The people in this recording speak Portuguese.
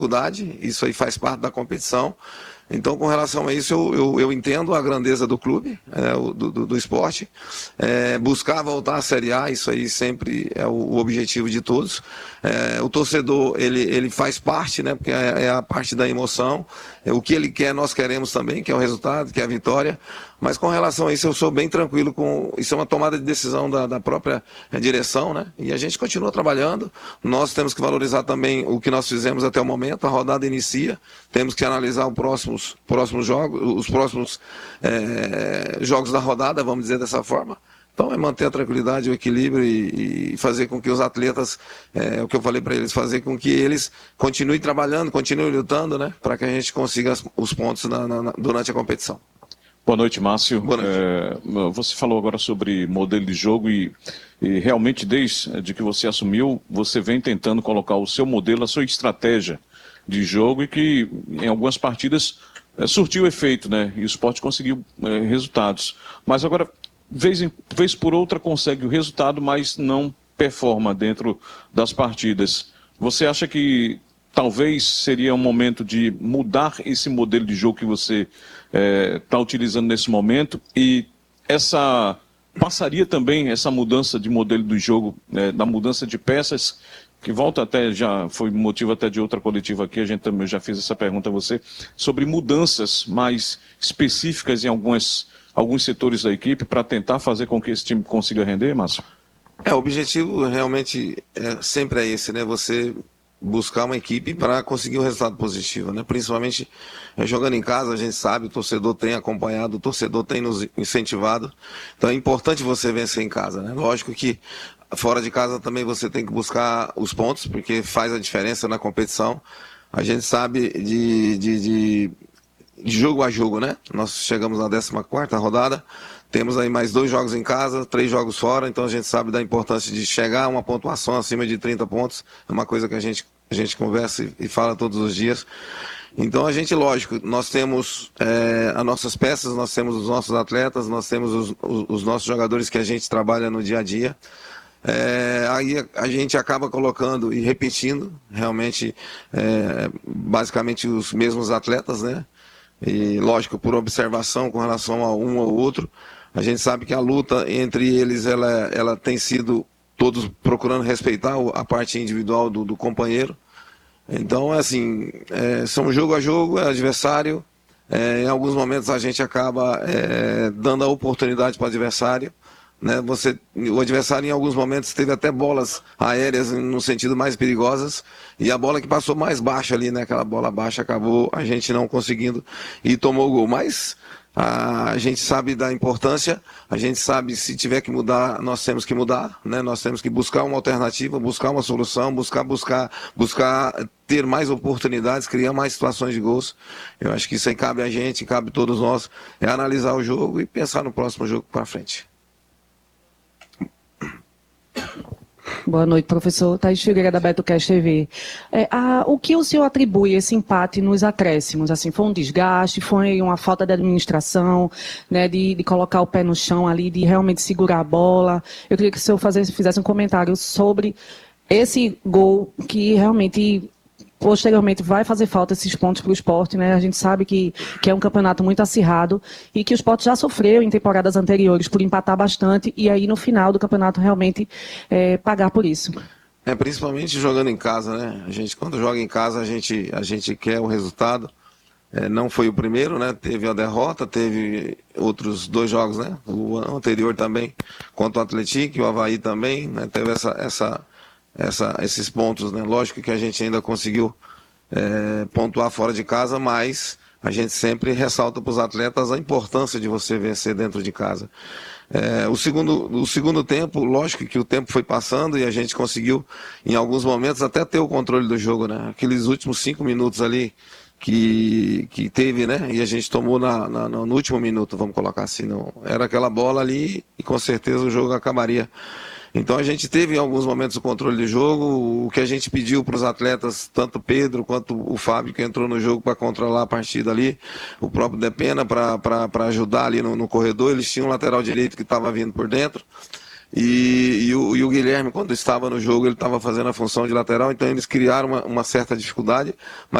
dificuldade, isso aí faz parte da competição. Então, com relação a isso, eu entendo a grandeza do clube, do esporte. Buscar voltar à Série A, isso aí sempre é o objetivo de todos. O torcedor, ele faz parte, né, porque é a parte da emoção. O que ele quer, nós queremos também, que é o resultado, que é a vitória. Mas com relação a isso, eu sou bem tranquilo com... Isso é uma tomada de decisão da própria direção, né? E a gente continua trabalhando. Nós temos que valorizar também o que nós fizemos até o momento. A rodada inicia. Temos que analisar os próximos jogos, os próximos jogos da rodada, vamos dizer dessa forma. Então é manter a tranquilidade, o equilíbrio e fazer com que os atletas, o que eu falei para eles, fazer com que eles continuem trabalhando, continuem lutando, né? Para que a gente consiga os pontos durante a competição. Boa noite, Márcio. Boa noite. Você falou agora sobre modelo de jogo e realmente desde que você assumiu, você vem tentando colocar o seu modelo, a sua estratégia de jogo e que em algumas partidas surtiu efeito, né? E o Sport conseguiu resultados. Mas agora, vez por outra, consegue o resultado, mas não performa dentro das partidas. Você acha que talvez seria um momento de mudar esse modelo de jogo que você está utilizando nesse momento e passaria também essa mudança de modelo do jogo, da mudança de peças, que volta até, já foi motivo até de outra coletiva aqui, eu já fiz essa pergunta a você, sobre mudanças mais específicas em alguns setores da equipe para tentar fazer com que esse time consiga render, Márcio? O objetivo realmente sempre é esse, né? Você buscar uma equipe para conseguir um resultado positivo, né? Principalmente jogando em casa, a gente sabe, o torcedor tem acompanhado, o torcedor tem nos incentivado. Então é importante você vencer em casa, né? Lógico que fora de casa também você tem que buscar os pontos, porque faz a diferença na competição. A gente sabe de jogo a jogo, né? Nós chegamos na 14ª rodada, temos aí mais 2 jogos em casa, 3 jogos fora, então a gente sabe da importância de chegar a uma pontuação acima de 30 pontos, é uma coisa que a gente conversa e fala todos os dias. Então a gente, lógico, nós temos as nossas peças, nós temos os nossos atletas, nós temos os nossos jogadores que a gente trabalha no dia a dia. Aí a gente acaba colocando e repetindo realmente basicamente os mesmos atletas, né? E lógico, por observação com relação a um ou outro, a gente sabe que a luta entre eles ela tem sido todos procurando respeitar a parte individual do companheiro. Então, assim, são jogo a jogo, é adversário. Em alguns momentos a gente acaba dando a oportunidade para o adversário. Né? O adversário em alguns momentos teve até bolas aéreas no sentido mais perigosas e a bola que passou mais baixa ali, né? Aquela bola baixa, acabou a gente não conseguindo e tomou o gol. Mas a gente sabe da importância, a gente sabe se tiver que mudar, nós temos que mudar, né? Nós temos que buscar uma alternativa, buscar uma solução, buscar ter mais oportunidades, criar mais situações de gols. Eu acho que isso aí cabe a gente, cabe a todos nós, analisar o jogo e pensar no próximo jogo para frente. Boa noite, professor. Thaís Figueira, da BetoCast TV. O que o senhor atribui esse empate nos acréscimos? Assim, foi um desgaste, foi uma falta de administração, né, de colocar o pé no chão ali, de realmente segurar a bola? Eu queria que o senhor fizesse um comentário sobre esse gol que realmente posteriormente vai fazer falta esses pontos para o Sport, né? A gente sabe que é um campeonato muito acirrado e que o Sport já sofreu em temporadas anteriores por empatar bastante e aí no final do campeonato realmente pagar por isso. Principalmente jogando em casa, né? A gente, quando joga em casa, a gente quer o resultado. Não foi o primeiro, né? Teve a derrota, teve outros 2 jogos, né? O anterior também, contra o Atlético e o Avaí também, né? Teve esses pontos, né? Lógico que a gente ainda conseguiu pontuar fora de casa, mas a gente sempre ressalta para os atletas a importância de você vencer dentro de casa. O segundo tempo, lógico que o tempo foi passando e a gente conseguiu, em alguns momentos, até ter o controle do jogo, né? Aqueles últimos 5 minutos ali que teve, né? E a gente tomou no último minuto, vamos colocar assim, não, era aquela bola ali e com certeza o jogo acabaria. Então a gente teve em alguns momentos o controle do jogo, o que a gente pediu para os atletas, tanto o Pedro quanto o Fábio, que entrou no jogo para controlar a partida ali, o próprio Depena para ajudar ali no corredor, eles tinham um lateral direito que estava vindo por dentro. E o Guilherme, quando estava no jogo, ele estava fazendo a função de lateral, então eles criaram uma certa dificuldade, mas